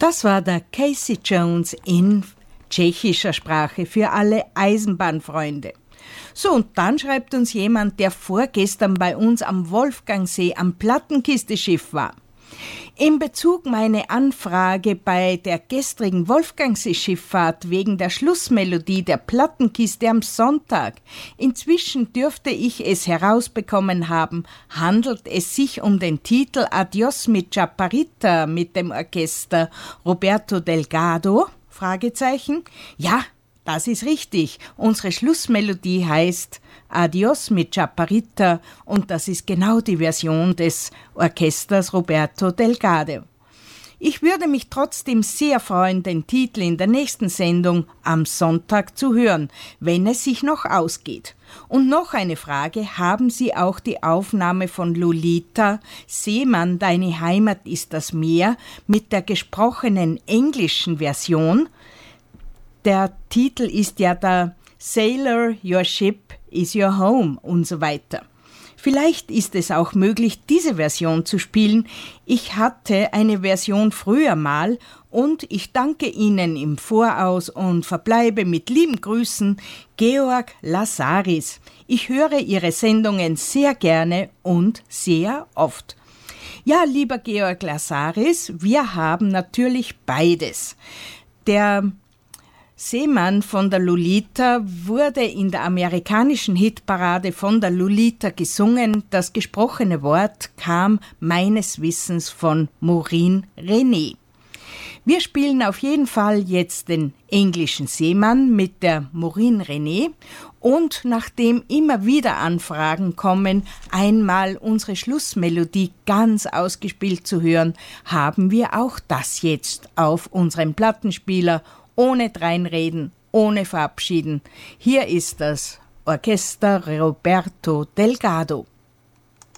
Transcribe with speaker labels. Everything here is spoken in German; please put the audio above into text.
Speaker 1: Das war der Casey Jones in tschechischer Sprache für alle Eisenbahnfreunde. So, und dann schreibt uns jemand, der vorgestern bei uns am Wolfgangsee am Plattenkisteschiff war. In Bezug meine Anfrage bei der gestrigen Wolfgangsee-Schifffahrt wegen der Schlussmelodie der Plattenkiste am Sonntag. Inzwischen dürfte ich es herausbekommen haben, handelt es sich um den Titel Adios mi Chaparrita mit dem Orchester Roberto Delgado? Fragezeichen. Ja, das ist richtig. Unsere Schlussmelodie heißt Adios mi Chaparrita und das ist genau die Version des Orchesters Roberto Delgado. Ich würde mich trotzdem sehr freuen, den Titel in der nächsten Sendung am Sonntag zu hören, wenn es sich noch ausgeht. Und noch eine Frage, haben Sie auch die Aufnahme von Lolita, Seemann, deine Heimat ist das Meer, mit der gesprochenen englischen Version? Der Titel ist ja der Sailor, your ship is your home und so weiter. Vielleicht ist es auch möglich, diese Version zu spielen. Ich hatte eine Version früher mal und ich danke Ihnen im Voraus und verbleibe mit lieben Grüßen, Georg Lasaris. Ich höre Ihre Sendungen sehr gerne und sehr oft. Ja, lieber Georg Lasaris, wir haben natürlich beides. Der Seemann von der Lolita wurde in der amerikanischen Hitparade von der Lolita gesungen. Das gesprochene Wort kam meines Wissens von Maureen René. Wir spielen auf jeden Fall jetzt den englischen Seemann mit der Maureen René und nachdem immer wieder Anfragen kommen, einmal unsere Schlussmelodie ganz ausgespielt zu hören, haben wir auch das jetzt auf unserem Plattenspieler. Ohne dreinreden, ohne verabschieden. Hier ist das Orchester Roberto Delgado.